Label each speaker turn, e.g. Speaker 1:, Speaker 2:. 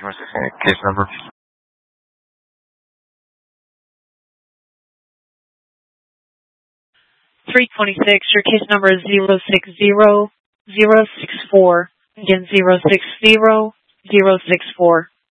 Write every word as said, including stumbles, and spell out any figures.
Speaker 1: Case number.
Speaker 2: three twenty-six, your case number is zero six zero zero six four. Again, zero six zero zero six four.